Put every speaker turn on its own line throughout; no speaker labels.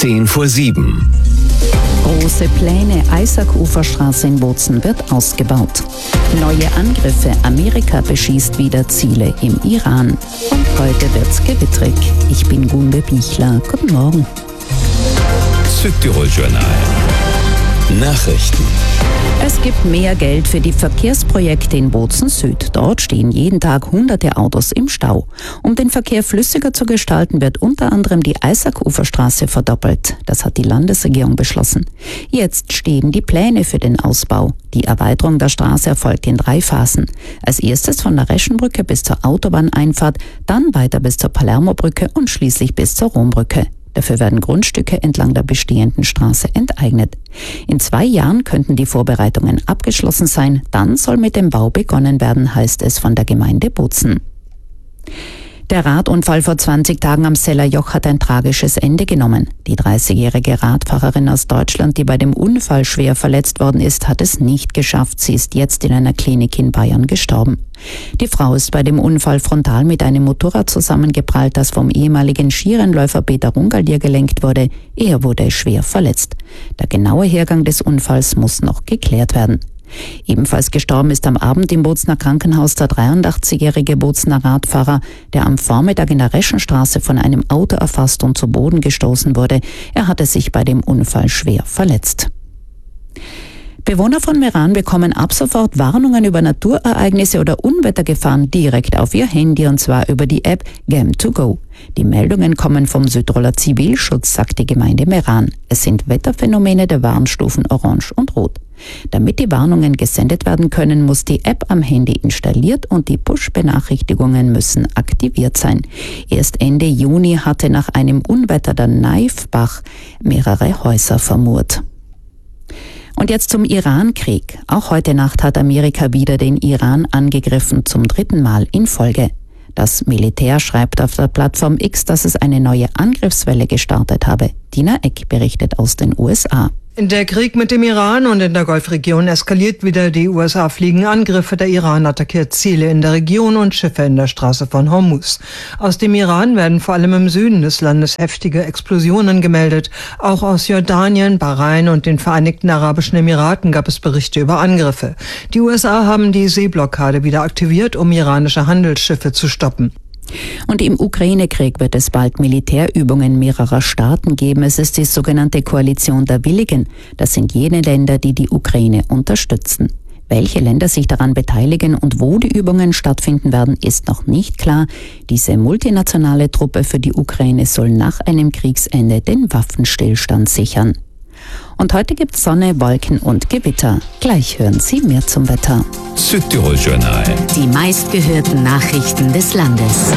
6:10.
Große Pläne, Eisack-Uferstraße in Bozen wird ausgebaut. Neue Angriffe, Amerika beschießt wieder Ziele im Iran. Und heute wird's gewittrig. Ich bin Gunde Bichler. Guten Morgen.
Südtirol Journal. Nachrichten.
Es gibt mehr Geld für die Verkehrsprojekte in Bozen Süd. Dort stehen jeden Tag hunderte Autos im Stau. Um den Verkehr flüssiger zu gestalten, wird unter anderem die Eisack-Uferstraße verdoppelt. Das hat die Landesregierung beschlossen. Jetzt stehen die Pläne für den Ausbau. Die Erweiterung der Straße erfolgt in 3 Phasen. Als erstes von der Reschenbrücke bis zur Autobahneinfahrt, dann weiter bis zur Palermobrücke und schließlich bis zur Rombrücke. Dafür werden Grundstücke entlang der bestehenden Straße enteignet. In 2 Jahren könnten die Vorbereitungen abgeschlossen sein. Dann soll mit dem Bau begonnen werden, heißt es von der Gemeinde Bozen. Der Radunfall vor 20 Tagen am Sellerjoch hat ein tragisches Ende genommen. Die 30-jährige Radfahrerin aus Deutschland, die bei dem Unfall schwer verletzt worden ist, hat es nicht geschafft. Sie ist jetzt in einer Klinik in Bayern gestorben. Die Frau ist bei dem Unfall frontal mit einem Motorrad zusammengeprallt, das vom ehemaligen Skirennläufer Peter Rungalier gelenkt wurde. Er wurde schwer verletzt. Der genaue Hergang des Unfalls muss noch geklärt werden. Ebenfalls gestorben ist am Abend im Bozener Krankenhaus der 83-jährige Bozener Radfahrer, der am Vormittag in der Reschenstraße von einem Auto erfasst und zu Boden gestoßen wurde. Er hatte sich bei dem Unfall schwer verletzt. Bewohner von Meran bekommen ab sofort Warnungen über Naturereignisse oder Unwettergefahren direkt auf ihr Handy, und zwar über die App Gem2Go. Die Meldungen kommen vom Südtiroler Zivilschutz, sagt die Gemeinde Meran. Es sind Wetterphänomene der Warnstufen Orange und Rot. Damit die Warnungen gesendet werden können, muss die App am Handy installiert und die Push-Benachrichtigungen müssen aktiviert sein. Erst Ende Juni hatte nach einem Unwetter der Naifbach mehrere Häuser vermurt. Und jetzt zum Iran-Krieg. Auch heute Nacht hat Amerika wieder den Iran angegriffen, zum 3. Mal in Folge. Das Militär schreibt auf der Plattform X, dass es eine neue Angriffswelle gestartet habe. Dina Eck berichtet aus den USA.
Der Krieg mit dem Iran und in der Golfregion eskaliert wieder. Die USA fliegen Angriffe, der Iran attackiert Ziele in der Region und Schiffe in der Straße von Hormuz. Aus dem Iran werden vor allem im Süden des Landes heftige Explosionen gemeldet. Auch aus Jordanien, Bahrain und den Vereinigten Arabischen Emiraten gab es Berichte über Angriffe. Die USA haben die Seeblockade wieder aktiviert, um iranische Handelsschiffe zu stoppen.
Und im Ukraine-Krieg wird es bald Militärübungen mehrerer Staaten geben. Es ist die sogenannte Koalition der Willigen. Das sind jene Länder, die die Ukraine unterstützen. Welche Länder sich daran beteiligen und wo die Übungen stattfinden werden, ist noch nicht klar. Diese multinationale Truppe für die Ukraine soll nach einem Kriegsende den Waffenstillstand sichern. Und heute gibt's Sonne, Wolken und Gewitter. Gleich hören Sie mehr zum Wetter.
Südtirol Journal.
Die meistgehörten Nachrichten des Landes.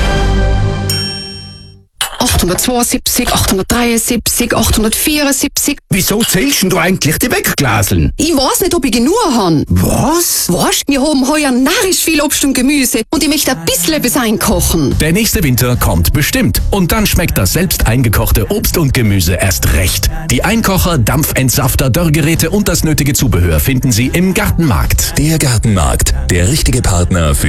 872, 873, 874.
Wieso zählst du eigentlich die Wegglaseln?
Ich weiß nicht, ob ich genug habe.
Was?
Weißt, wir haben heuer narrisch viel Obst und Gemüse und ich möchte ein bisschen etwas einkochen.
Der nächste Winter kommt bestimmt. Und dann schmeckt das selbst eingekochte Obst und Gemüse erst recht. Die Einkocher, Dampfentsafter, Dörrgeräte und das nötige Zubehör finden Sie im Gartenmarkt.
Der Gartenmarkt, der richtige Partner für